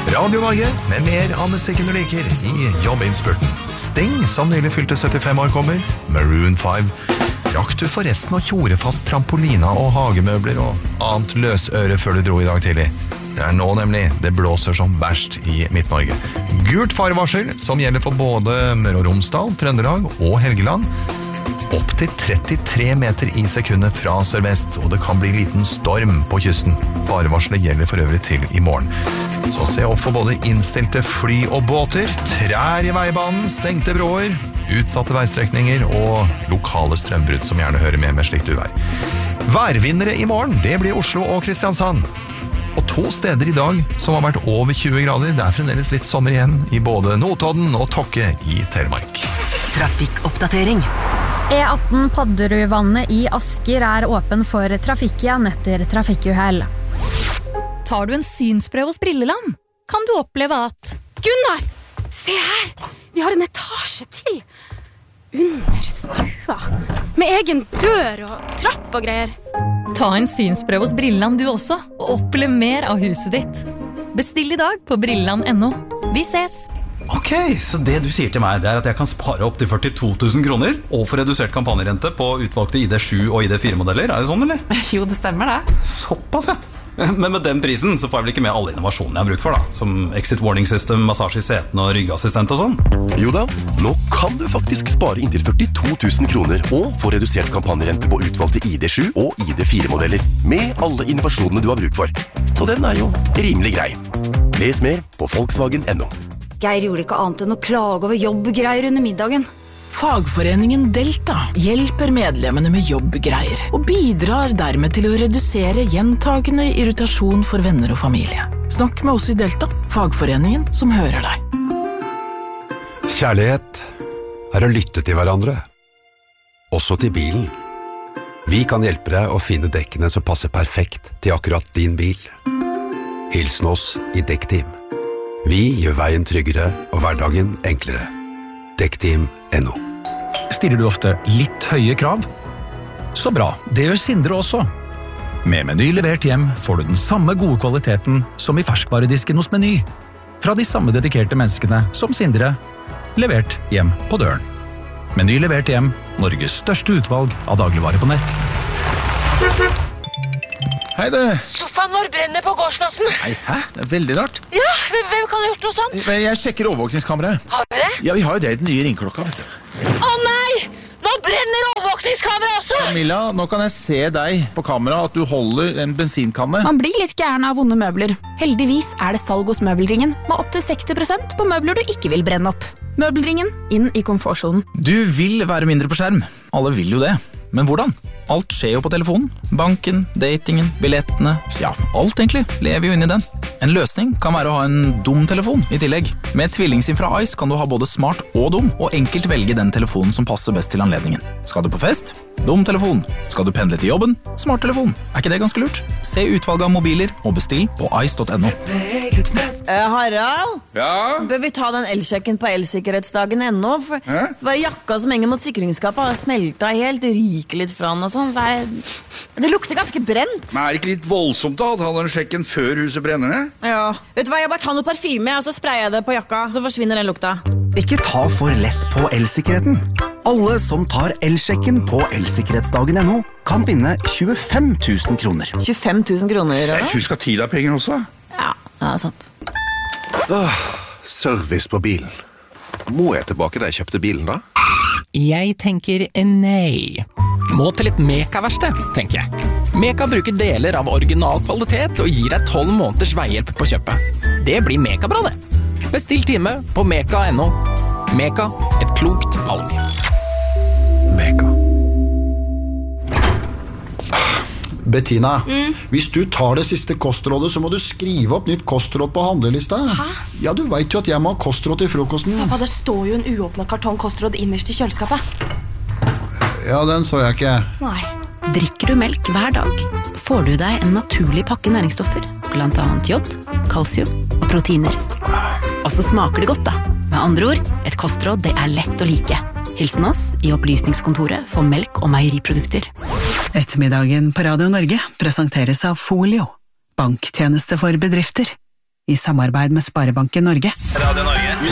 Radio Norge med mer av musikken du liker i jobbinnspurten. Sting, som nylig fylte 75 år, kommer. Maroon 5. Rakk du forresten å tjore fast trampolina og hagemøbler og annet løsøre før du dro i dag tidlig? Det nå nemlig, det blåser som verst i Midt-Norge. Gult farevarsel, som gjelder for både Møre og Romsdal, Trøndelag og Helgeland. Opp til 33 meter i sekundet fra sørvest, og det kan bli liten storm på kysten. Farevarselet gjelder for øvrig til i morgen. Så se opp for både innstilte fly og båter, trær i veibanen, stengte broer, utsatte veistrekninger og lokale strømbrudd som gjerne hører med slikt uvær. Værvinnere i morgen, det blir Oslo og Kristiansand. Og 2 steder i dag som har vært over 20 grader, det fremdeles litt sommer igjen i både Notodden og Tokke i Telemark. Trafikkoppdatering. E18 Padderudvannet i Asker åpen for trafikk igjen etter trafikkuhell. Tar du en synsprøve hos Brilleland, kan du oppleve at Gunnar, se her! Vi har en etasje til! Under stua! Med egen dør og trapp og greier. Ta en synsprøve hos Brilleland du også, og opplev mer av huset ditt. Bestill i dag på brilleland.no. Vi ses! Ok, så det du sier til meg, det at jeg kan spare opp til 42 000 kroner og få redusert kampanjerente på utvalgte ID7 og ID4-modeller. Det sånn, eller? Jo, det stemmer det. Såpass, ja. Men med den prisen så får jeg vel ikke med alle innovasjonene jeg har bruk for da, som exit warning system, massasje i setene og ryggassistent og sånn. Jo da, nå kan du faktisk spare inntil 42 000 kroner og få redusert kampanjerente på utvalgte ID7 og ID4-modeller med alle innovasjonene du har bruk for. Så den jo rimelig grei. Les mer på Volkswagen.no. Geir gjorde ikke annet enn å klage over jobbgreier under middagen. Fagforeningen Delta hjelper medlemmene med jobbgreier og bidrar dermed til å redusere gjentagende irritasjon for venner og familie. Snakk med oss i Delta, fagforeningen som hører deg. Kjærlighet å lytte til hverandre, også til bilen. Vi kan hjelpe deg å finne dekkene som passer perfekt til akkurat din bil. Hilsen oss i Dekkteam. Vi gjør veien tryggere og hverdagen enklere. Dekkteam.no. Stiller du ofte litt høye krav? Så bra, det gjør Sindre også. Med Meny levert hjem får du den samme gode kvaliteten som i ferskvaredisken hos Meny. Fra de samme dedikerte menneskene som Sindre, levert hjem på døren. Meny levert hjem, Norges største utvalg av dagligvarer på nett. Hei du. Sofaen vår brenner på gårdsplassen. Nei, hæ? Det veldig rart. Ja, hvem kan ha gjort noe sånt? Jeg sjekker overvåkningskameraet. Har vi det? Ja, vi har jo det i den nye ringklokka, vet du. Å nei! Nå brenner overvåkningskameraet også! Camilla, nå kan jeg se deg på kamera at du holder en bensinkanne. Man blir litt gæren av vonde møbler. Heldigvis det salg hos Møbelringen, med opp til 60% på møbler du ikke vil brenne opp. Møbelringen, inn i komfortsonen. Du vil være mindre på skjerm. Alle vil jo det. Men hvordan? Alt skjer jo på telefonen. Banken, datingen, billettene. Ja, alt egentlig lever jo inn i den. En løsning kan være å ha en dum telefon i tillegg. Med tvillingsim fra Ice kan du ha både smart og dum, og enkelt velge den telefonen som passer best til anledningen. Skal du på fest? Dum telefon. Skal du pendle til jobben? Smart telefon. Ikke det ganske lurt? Se utvalget av mobiler og bestill på ice.no. Harald? Ja? Bør vi ta den elsjekken på elsikkerhetsdagen ennå? For bare jakka som henger mot sikringsskapet har smelta helt, ryker litt fra den og sånn. Det lukter ganske brent. Men det ikke litt voldsomt da, å ta den sjekken før huset brenner ned? Ja. Vet du hva, jeg bare tar noe parfyme, og så sprayer jeg det på jakka, så forsvinner den lukta. Ikke ta for lett på elsikkerheten. Alle som tar elsjekken på elsikkerhetsdagen.no kan vinne 25 000 kroner. 25 000 kroner, da? Husk at tid penger også. Ja, det sant. Service på bilen. Må jeg tilbake da jeg kjøpte bilen da? Jeg tenker nei. Må til et Meka-verksted, tenker jeg. Meka bruker deler av original kvalitet og gir deg 12 måneders veihjelp på kjøpet. Det blir Meka-bra det. Bestill time på Meka.no. Meka, et klokt valg. Meka. Bettina, hvis du tar det siste kostrådet, så må du skrive opp nytt kostråd på handlelista. Hæ? Ja, du vet jo at jeg må ha kostråd til frokosten. Pappa, det står jo en uåpnet kartong kostråd innerst i kjøleskapet. Ja, den så jeg ikke. Nei. Drikker du melk hver dag, får du deg en naturlig pakke næringsstoffer, blant annet jod, kalsium og proteiner. Og så smaker det godt da. Med andre ord, et kostråd det lett å like. Hilsen oss i opplysningskontoret for melk- og meieriprodukter. Ettermiddagen på Radio Norge presenteres av Folio, banktjeneste for bedrifter. I samarbeid med Sparebanken Norge. Radio Norge.